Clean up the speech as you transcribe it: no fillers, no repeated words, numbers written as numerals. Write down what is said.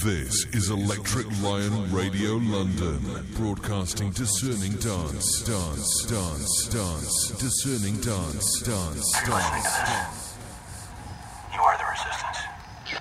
This is Electric Lion Radio London, broadcasting discerning dance, discerning dance.